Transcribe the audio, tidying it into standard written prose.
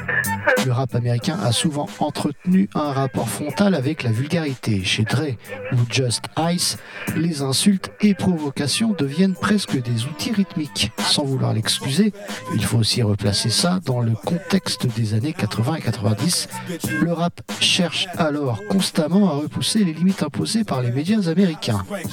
Le rap américain a souvent entretenu un rapport frontal avec la vulgarité. Chez Dre ou Just Ice, les insultes et provocations deviennent presque des outils rythmiques. Sans vouloir l'excuser, il faut aussi replacer ça dans le contexte des années 80 et 90. Le rap cherche alors constamment à repousser les limites imposées par les médias américains.